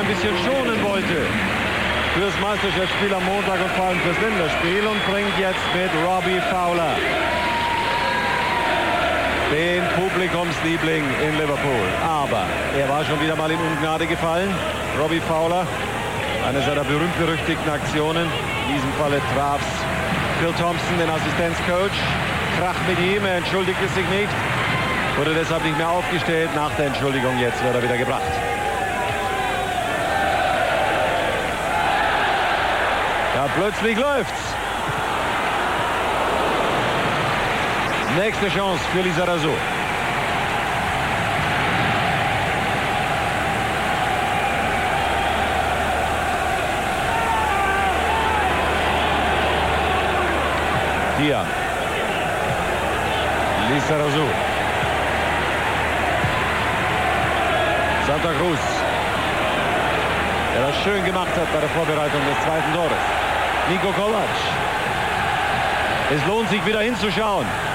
bisschen schonen wollte fürs Meisterschaftsspiel am Montag und vor allem fürs Länderspiel und bringt jetzt mit Robbie Fowler den Publikumsliebling in Liverpool. Aber er war schon wieder mal in Ungnade gefallen. Robbie Fowler, eine seiner berühmt-berüchtigten Aktionen. In diesem Falle traf Phil Thompson, den Assistenzcoach. Krach mit ihm, er entschuldigte sich nicht. Wurde deshalb nicht mehr aufgestellt. Nach der Entschuldigung jetzt wird er wieder gebracht. Ja, plötzlich läuft's. Nächste Chance für Lizarazu. Hier. Lizarazu. Santa Cruz, der das schön gemacht hat bei der Vorbereitung des zweiten Tores. Niko Kovac. Es lohnt sich wieder hinzuschauen.